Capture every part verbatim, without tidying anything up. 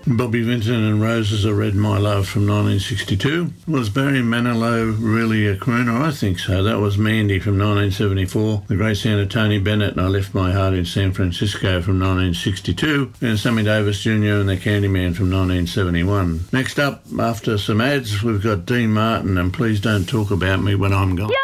Bobby Vinton and Roses, I Read My Love from nineteen sixty-two. Was Barry Manilow really a crooner? I think so. That was Mandy from nineteen seventy-four. The great sound of Tony Bennett and I Left My Heart in San Francisco from nineteen sixty-two. And Sammy Davis Junior and the Candyman from nineteen seventy-one. Next up, after some ads, we've got Dean Martin and Please Don't Talk About Me When I'm Gone.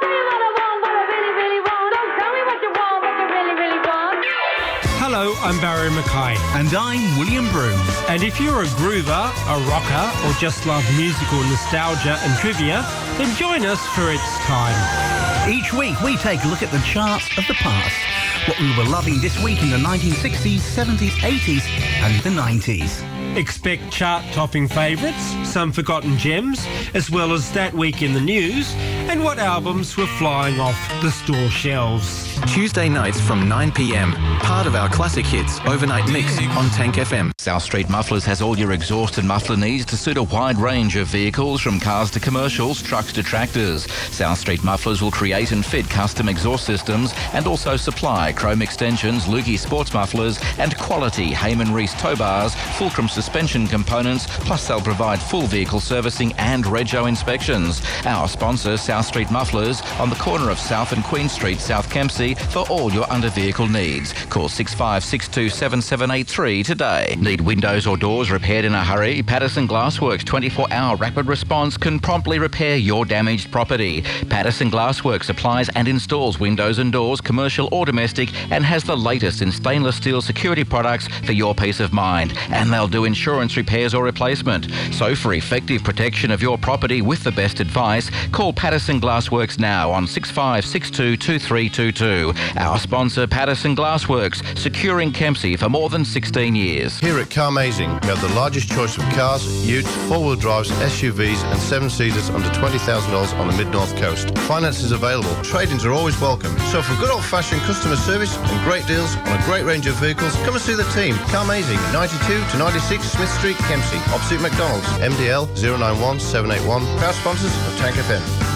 Hello, I'm Barry Mackay. And I'm William Broom. And if you're a groover, a rocker, or just love musical nostalgia and trivia, then join us for It's Time. Each week we take a look at the charts of the past, what we were loving this week in the nineteen sixties, seventies, eighties and the nineties. Expect chart-topping favourites, some forgotten gems, as well as that week in the news, and what albums were flying off the store shelves. Tuesday nights from nine p m, part of our classic hits overnight mix on Tank F M. South Street Mufflers has all your exhaust and muffler needs to suit a wide range of vehicles, from cars to commercials, trucks to tractors. South Street Mufflers will create and fit custom exhaust systems and also supply chrome extensions, Lukey sports mufflers and quality Heyman Reese tow bars, Fulcrum suspension components, plus they'll provide full vehicle servicing and rego inspections. Our sponsor, South Street Mufflers, on the corner of South and Queen Street, South Kempsey, for all your under-vehicle needs. Call six five six two seven seven eight three today. Need windows or doors repaired in a hurry? Patterson Glassworks twenty-four hour rapid response can promptly repair your damaged property. Patterson Glassworks supplies and installs windows and doors, commercial or domestic, and has the latest in stainless steel security products for your peace of mind. And they'll do insurance repairs or replacement. So for effective protection of your property with the best advice, call Patterson Glassworks now on six five six two two three two two. Our sponsor, Patterson Glassworks, securing Kempsey for more than sixteen years. Here at Carmazing, we have the largest choice of cars, utes, four-wheel drives, S U Vs and seven-seaters under twenty thousand dollars on the Mid-North Coast. Finance is available. Trade-ins are always welcome. So for good old-fashioned customer service and great deals on a great range of vehicles, come and see the team. Carmazing, ninety-two to ninety-six Smith Street, Kempsey, opposite McDonald's. M D L zero nine one seven eight one. Proud sponsors of Tank F M.